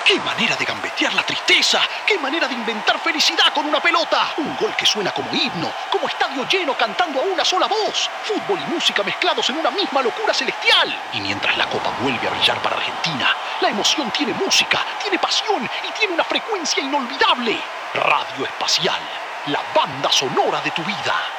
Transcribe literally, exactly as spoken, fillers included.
¡Qué manera de gambetear la tristeza! ¡Qué manera de inventar felicidad con una pelota! Un gol que suena como himno, como estadio lleno cantando a una sola voz. Fútbol y música mezclados en una misma locura celestial. Y mientras la copa vuelve a brillar para Argentina, la emoción tiene música, tiene pasión y tiene una frecuencia inolvidable. Radio Espacial, la banda sonora de tu vida.